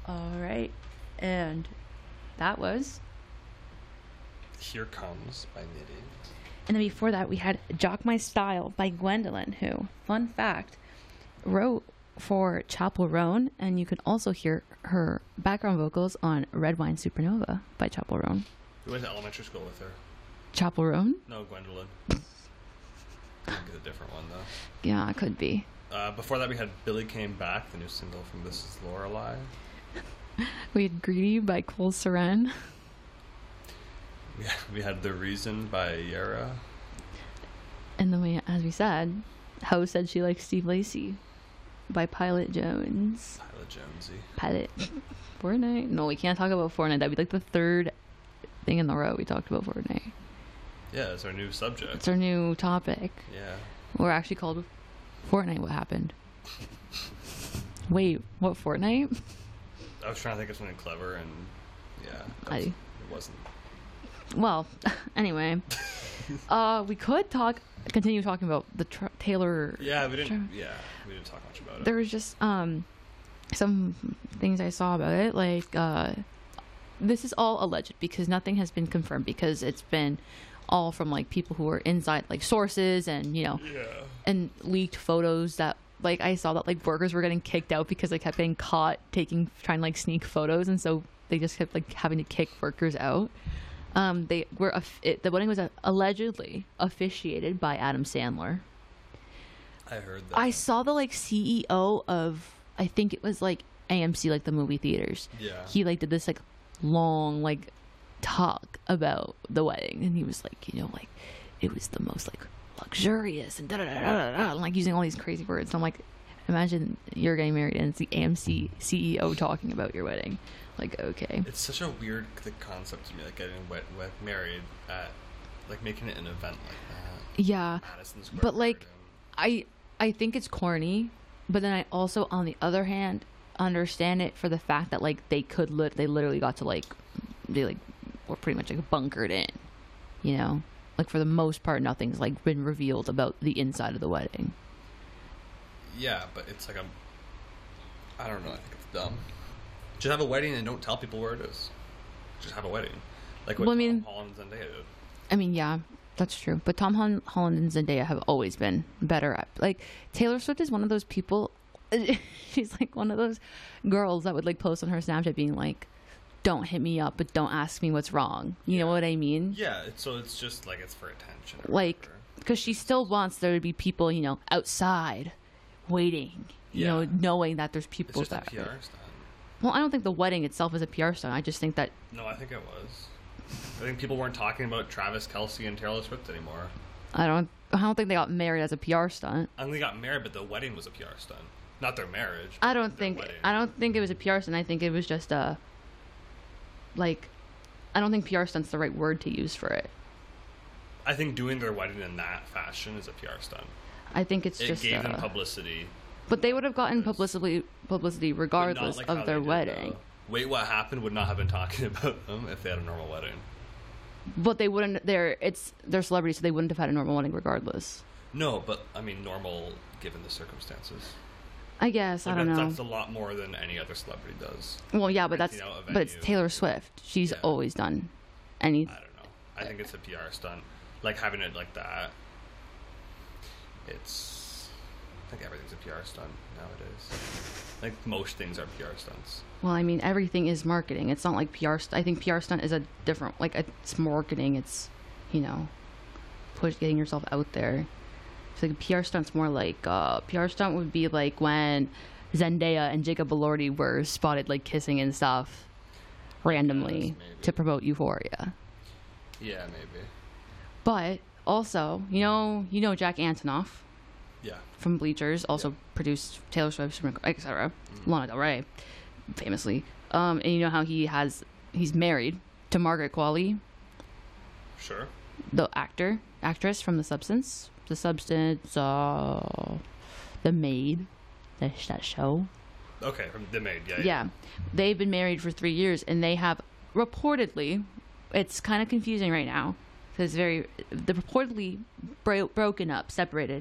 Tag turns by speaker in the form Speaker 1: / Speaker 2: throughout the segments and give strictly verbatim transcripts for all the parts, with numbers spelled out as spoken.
Speaker 1: All right. And that was.
Speaker 2: Here Comes by Nitty.
Speaker 1: And then before that, we had Jock My Style by Gwendolyn, who, fun fact, wrote for Chapel Roan. And you can also hear her background vocals on Red Wine Supernova by Chapel Roan.
Speaker 2: Who went to elementary school with her?
Speaker 1: Chapel Roan?
Speaker 2: No, Gwendolyn. I think it's a different one, though.
Speaker 1: Yeah, it could be.
Speaker 2: Uh, before that, we had Billy Came Back, the new single from This Is Lorelei.
Speaker 1: We had Greedy by Cole Seren.
Speaker 2: We, we had The Reason by Yara.
Speaker 1: And then we, as we said, Ho Said She Likes Steve Lacy by Pilot Jones.
Speaker 2: Pilot Jonesy.
Speaker 1: Pilot. Fortnite? No, we can't talk about Fortnite. That'd be like the third thing in the row we talked about Fortnite.
Speaker 2: Yeah, it's our new subject.
Speaker 1: It's our new topic.
Speaker 2: Yeah.
Speaker 1: We're actually called Fortnite. What happened? Wait, what Fortnite?
Speaker 2: I was trying to think of something clever, and yeah,
Speaker 1: I,
Speaker 2: it wasn't.
Speaker 1: Well, anyway, uh, we could talk, continue talking about the tr- Taylor.
Speaker 2: Yeah, we didn't.
Speaker 1: Tr-
Speaker 2: yeah, we didn't talk much about it.
Speaker 1: There was just um, some things I saw about it, like uh, this is all alleged because nothing has been confirmed because it's been all from like people who are inside, like sources, and you know,
Speaker 2: yeah,
Speaker 1: and leaked photos that. Like, I saw that, like, workers were getting kicked out because they kept getting caught taking, trying to, like, sneak photos, and so they just kept, like, having to kick workers out. Um, they were, it, the wedding was uh, allegedly officiated by Adam Sandler.
Speaker 2: I heard that.
Speaker 1: I saw the, like, C E O of, I think it was, like, A M C, like, the movie theaters.
Speaker 2: Yeah.
Speaker 1: He, like, did this, like, long, like, talk about the wedding, and he was, like, you know, like, it was the most, like, luxurious and da da da da da, like using all these crazy words. And I'm like, imagine you're getting married and it's the A M C C E O talking about your wedding. Like, okay.
Speaker 2: It's such a weird the concept to me, like getting wet, wet married at, like making it an event like that.
Speaker 1: Yeah,
Speaker 2: Madison Square
Speaker 1: but like,
Speaker 2: Garden.
Speaker 1: I I think it's corny, but then I also, on the other hand, understand it for the fact that like they could lit they literally got to like they like were pretty much like bunkered in, you know. Like, for the most part, nothing's, like, been revealed about the inside of the wedding.
Speaker 2: Yeah, but it's like a... I don't know, I think it's dumb. Just have a wedding and don't tell people where it is. Just have a wedding. Like what
Speaker 1: well, I mean,
Speaker 2: Tom Holland and Zendaya did.
Speaker 1: I mean, yeah, that's true. But Tom Hol- Holland and Zendaya have always been better at... Like, Taylor Swift is one of those people... She's, like, one of those girls that would, like, post on her Snapchat being like, don't hit me up, but don't ask me what's wrong. You
Speaker 2: yeah.
Speaker 1: know what I mean?
Speaker 2: Yeah, it's, so it's just like it's for attention.
Speaker 1: Like, because she still wants there to be people, you know, outside waiting, you
Speaker 2: yeah.
Speaker 1: know, knowing that there's people
Speaker 2: it's just
Speaker 1: that.
Speaker 2: a P R stunt.
Speaker 1: Well, I don't think the wedding itself is a P R stunt. I just think that.
Speaker 2: No, I think it was. I think people weren't talking about Travis Kelce and Taylor Swift anymore.
Speaker 1: I don't. I don't think they got married as a P R stunt.
Speaker 2: I think they got married, but the wedding was a P R stunt, not their marriage.
Speaker 1: I don't think.
Speaker 2: Wedding.
Speaker 1: I don't think it was a P R stunt. I think it was just a. Like, I don't think P R stunt's the right word to use for it.
Speaker 2: I think doing their wedding in that fashion is a P R stunt.
Speaker 1: I think it's
Speaker 2: it
Speaker 1: just.
Speaker 2: It gave
Speaker 1: uh,
Speaker 2: them publicity.
Speaker 1: But they would have gotten publicity, publicity regardless
Speaker 2: like
Speaker 1: of their
Speaker 2: did,
Speaker 1: wedding.
Speaker 2: Uh, Wait What Happened would not have been talking about them if they had a normal wedding.
Speaker 1: But they wouldn't. They're it's they're celebrities, so they wouldn't have had a normal wedding regardless.
Speaker 2: No, but I mean normal given the circumstances.
Speaker 1: I guess
Speaker 2: like
Speaker 1: I don't
Speaker 2: that's,
Speaker 1: know.
Speaker 2: That's a lot more than any other celebrity does.
Speaker 1: Well, yeah, but that's but it's Taylor Swift. She's yeah. always done any.
Speaker 2: I don't know. I think it's a P R stunt. Like having it like that. It's. I think everything's a P R stunt nowadays. Like most things are P R stunts.
Speaker 1: Well, I mean, everything is marketing. It's not like P R. St- I think P R stunt is a different. Like it's marketing. It's, you know, push getting yourself out there. It's like a P R stunt's more like uh, P R stunt would be like when Zendaya and Jacob Elordi were spotted like kissing and stuff randomly
Speaker 2: yes,
Speaker 1: to promote Euphoria.
Speaker 2: Yeah, maybe.
Speaker 1: But also, you know, you know Jack Antonoff.
Speaker 2: Yeah.
Speaker 1: From Bleachers, also
Speaker 2: yeah.
Speaker 1: produced Taylor Swift, et cetera. Mm. Lana Del Rey, famously. Um, and you know how he has he's married to Margaret Qualley.
Speaker 2: Sure.
Speaker 1: The actor, actress from The Substance. The Substance, uh, The Maid, that, that show.
Speaker 2: Okay, from The Maid, yeah, yeah.
Speaker 1: Yeah. They've been married for three years, and they have reportedly, it's kind of confusing right now, because very, they're reportedly bro- broken up, separated.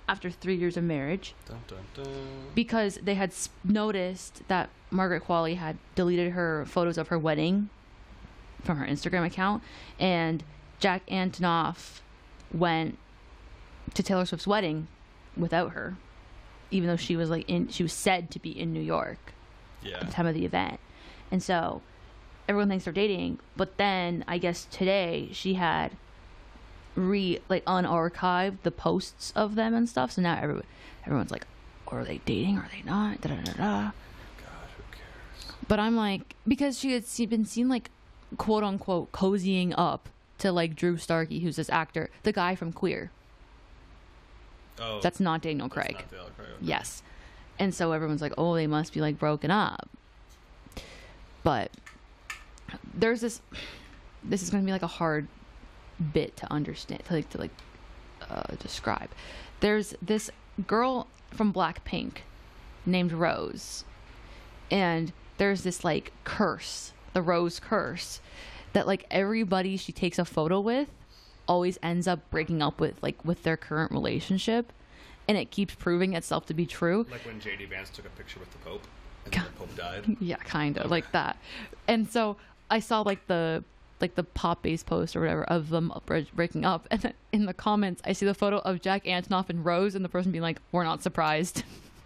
Speaker 1: after three years of marriage
Speaker 2: Dun, dun, dun.
Speaker 1: because they had s- noticed that Margaret Qualley had deleted her photos of her wedding from her Instagram account, and Jack Antonoff went to Taylor Swift's wedding without her, even though she was like in she was said to be in New York
Speaker 2: Yeah.
Speaker 1: at the time of the event. And so everyone thinks they're dating, but then I guess today she had re like unarchived the posts of them and stuff, so now everyone everyone's like, are they dating, are they not, da da da da.
Speaker 2: God, who cares?
Speaker 1: But I'm like, because she had see, been seen like quote unquote cozying up to like Drew Starkey, who's this actor, the guy from Queer.
Speaker 2: Oh,
Speaker 1: That's not Daniel
Speaker 2: that's
Speaker 1: Craig.
Speaker 2: not Daniel Craig. Okay.
Speaker 1: Yes. And so everyone's like, oh, they must be like broken up. But there's this this is going to be like a hard bit to understand, to like to like uh, describe. There's this girl from Blackpink named Rose, and there's this like curse, the Rose curse, that like everybody she takes a photo with always ends up breaking up with, like with their current relationship, and it keeps proving itself to be true.
Speaker 2: Like when J D Vance took a picture with the Pope, and then the Pope died.
Speaker 1: Yeah, kind of like that. And so I saw like the like the pop bass post or whatever of them bre- breaking up, and then in the comments I see the photo of Jack Antonoff and Rose, and the person being like, "We're not surprised."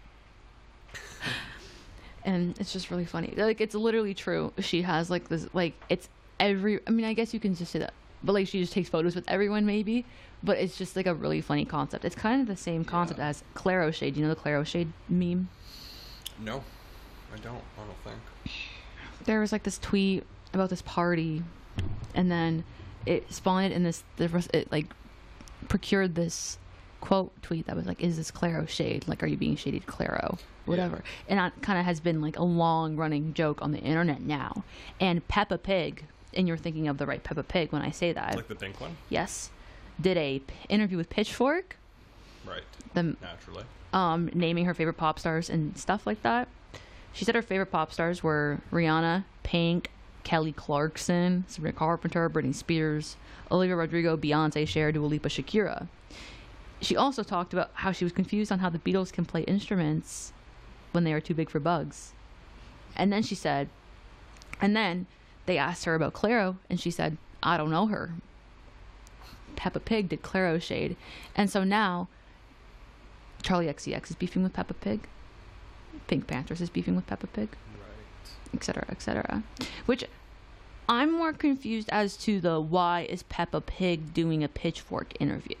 Speaker 1: And it's just really funny. Like, it's literally true. She has like this, like it's every. I mean, I guess you can just say that, but like she just takes photos with everyone, maybe. But it's just like a really funny concept. It's kind of the same concept
Speaker 2: Yeah.
Speaker 1: as Claro Shade. You know the Claro Shade meme?
Speaker 2: No, I don't. I don't think.
Speaker 1: There was like this tweet about this party, and then it spawned in this. It like procured this quote tweet that was like, "Is this Claro shade? Like, are you being shady to Claro? Whatever."
Speaker 2: Yeah.
Speaker 1: And that kind of has been like a long running joke on the internet now. And Peppa Pig, and you're thinking of the right Peppa Pig when I say that.
Speaker 2: Like the pink one.
Speaker 1: Yes, did a p- interview with Pitchfork,
Speaker 2: Right.
Speaker 1: the
Speaker 2: Naturally.
Speaker 1: um naming her favorite pop stars and stuff like that. She said her favorite pop stars were Rihanna, Pink, Kelly Clarkson, Sabrina Carpenter, Britney Spears, Olivia Rodrigo, Beyonce, Cher, Dua Lipa, Shakira. She also talked about how she was confused on how the Beatles can play instruments when they are too big for bugs. And then she said, and then they asked her about Claro, and she said, I don't know her. Peppa Pig did Claro shade. And so now Charlie X C X is beefing with Peppa Pig. Pink Panthers is beefing with Peppa Pig,
Speaker 2: Right.
Speaker 1: et cetera, et cetera. Which I'm more confused as to the why is Peppa Pig doing a Pitchfork interview.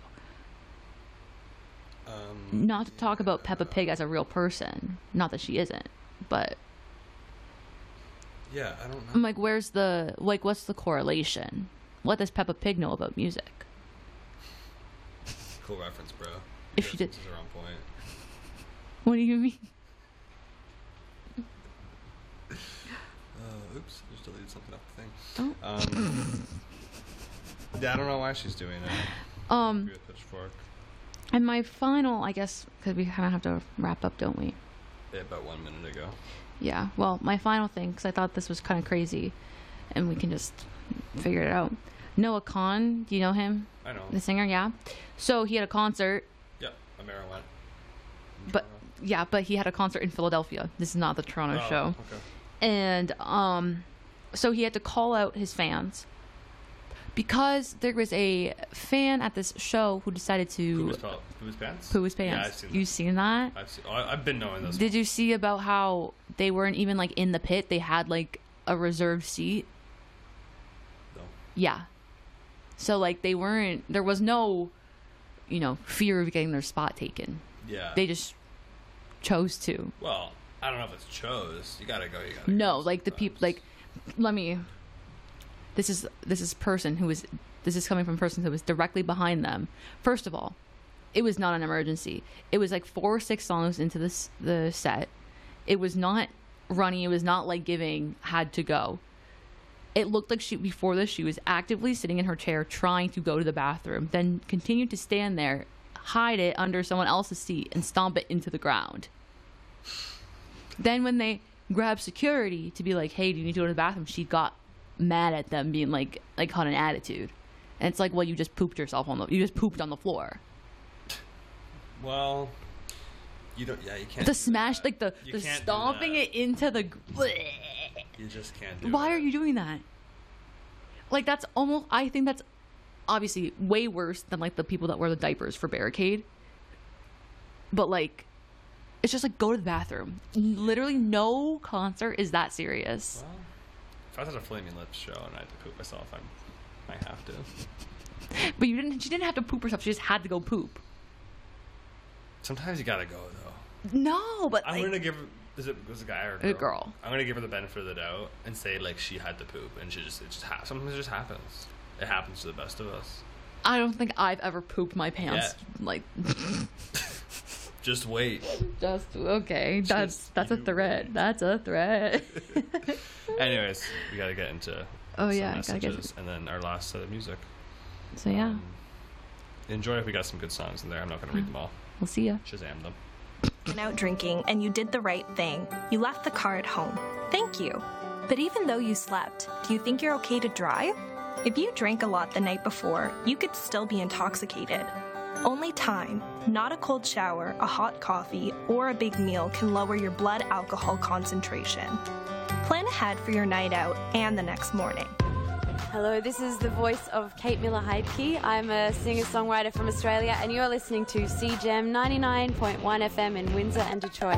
Speaker 2: Um,
Speaker 1: Not to talk about Peppa Pig as a real person. Not that she isn't, but
Speaker 2: Yeah, I don't know.
Speaker 1: I'm like, where's the, like, what's the correlation? What does Peppa Pig know about music?
Speaker 2: Cool reference, bro.
Speaker 1: If she did-
Speaker 2: References are on point.
Speaker 1: What do you mean?
Speaker 2: Uh, oops, I just deleted something off the thing.
Speaker 1: Oh.
Speaker 2: Um, yeah, I don't know why she's doing it.
Speaker 1: Um,
Speaker 2: Maybe a pitchfork.
Speaker 1: and my final, I guess, because we kind of have to wrap up, don't we?
Speaker 2: Yeah, about one minute ago.
Speaker 1: Yeah, well, my final thing, because I thought this was kind of crazy, and we can just figure it out. Noah Kahn, do you know him?
Speaker 2: I know.
Speaker 1: The singer, yeah. So he had a concert,
Speaker 2: Yeah, Amara went. In
Speaker 1: but
Speaker 2: Toronto.
Speaker 1: yeah, but he had a concert in Philadelphia. This is not the Toronto
Speaker 2: Oh,
Speaker 1: show.
Speaker 2: Okay.
Speaker 1: And um, so he had to call out his fans because there was a fan at this show who decided to
Speaker 2: Who was, pa- who was pants?
Speaker 1: poo his pants.
Speaker 2: Yeah, I've seen
Speaker 1: You
Speaker 2: that.
Speaker 1: seen that?
Speaker 2: I've seen. Oh, I- I've been knowing this.
Speaker 1: Did you see about how they weren't even like in the pit? They had like a reserved seat.
Speaker 2: No.
Speaker 1: Yeah. So like they weren't. There was no, you know, fear of getting their spot taken.
Speaker 2: Yeah.
Speaker 1: They just chose to.
Speaker 2: Well, I don't know if it's chose. You gotta go. You gotta.
Speaker 1: No,
Speaker 2: go
Speaker 1: like the people.
Speaker 2: sometimes.
Speaker 1: Like, let me. This is this is person who was. This is coming from a person who was directly behind them. First of all, it was not an emergency. It was like four or six songs into this the set. It was not running. It was not like giving had to go. It looked like she before this she was actively sitting in her chair trying to go to the bathroom, then continued to stand there, hide it under someone else's seat, and stomp it into the ground. Then when they grabbed security to be like, hey, do you need to go to the bathroom? She got mad at them, being like, like had an attitude. And it's like, well, you just pooped yourself on the, you just pooped on the floor.
Speaker 2: Well, you don't. Yeah, you can't.
Speaker 1: The
Speaker 2: do
Speaker 1: smash,
Speaker 2: that.
Speaker 1: like the,
Speaker 2: You
Speaker 1: the
Speaker 2: can't do
Speaker 1: stomping
Speaker 2: that.
Speaker 1: it into the.
Speaker 2: You just can't do
Speaker 1: Why
Speaker 2: it.
Speaker 1: are you doing that? Like, that's almost. I think that's obviously way worse than like the people that wear the diapers for Barricade. But like, it's just like go to the bathroom. Literally, no concert is that serious.
Speaker 2: Well, if I was at a Flaming Lips show and I had to poop myself, I might have to.
Speaker 1: But you didn't. She didn't have to poop herself. She just had to go poop.
Speaker 2: Sometimes you gotta go though.
Speaker 1: No, but
Speaker 2: I'm
Speaker 1: like,
Speaker 2: gonna give. Is it was a guy or a girl?
Speaker 1: A girl.
Speaker 2: I'm gonna give her the benefit of the doubt and say like she had to poop and she just it just ha- sometimes it just happens. It happens to the best of us.
Speaker 1: I don't think I've ever pooped my pants. Like,
Speaker 2: Just wait.
Speaker 1: just okay. That's
Speaker 2: Just
Speaker 1: that's a
Speaker 2: you
Speaker 1: threat.
Speaker 2: wait.
Speaker 1: That's a threat.
Speaker 2: Anyways, we gotta get into
Speaker 1: Oh,
Speaker 2: some
Speaker 1: yeah, gotta
Speaker 2: messages
Speaker 1: get-
Speaker 2: and then our last set of music.
Speaker 1: So yeah,
Speaker 2: Um, enjoy if we got some good songs in there. I'm not gonna read them all.
Speaker 1: we'll see ya.
Speaker 2: Shazam them.
Speaker 3: Went out drinking and you did the right thing. You left the car at home. Thank you. But even though you slept, do you think you're okay to drive? If you drank a lot the night before, you could still be intoxicated. Only time, not a cold shower, a hot coffee, or a big meal can lower your blood alcohol concentration. Plan ahead for your night out and the next morning.
Speaker 4: Hello, this is the voice of Kate Miller-Heidke. I'm a singer-songwriter from Australia, and you're listening to C G E M ninety-nine point one F M in Windsor and Detroit.